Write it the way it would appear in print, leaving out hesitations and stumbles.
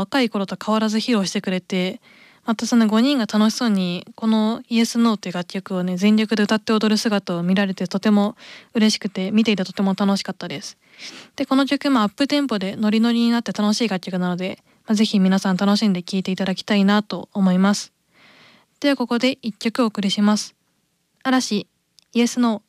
若い頃と変わらず披露してくれて、またその5人が楽しそうにこのイエスノーっていう楽曲をね全力で歌って踊る姿を見られてとても嬉しくて、見ていてとても楽しかったです。でこの曲もアップテンポでノリノリになって楽しい楽曲なので、ぜひ皆さん楽しんで聴いていただきたいなと思います。ではここで1曲お送りします。嵐イエスノー。